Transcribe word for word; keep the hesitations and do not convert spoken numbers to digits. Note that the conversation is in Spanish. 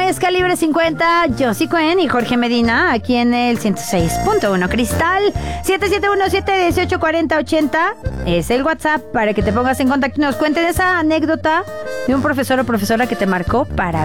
es Calibre cincuenta, Josie Cuen y Jorge Medina, aquí en el ciento seis punto uno Cristal. Siete siete uno siete uno ocho cuatro cero ochenta es el WhatsApp para que te pongas en contacto y nos cuentes esa anécdota de un profesor o profesora que te marcó para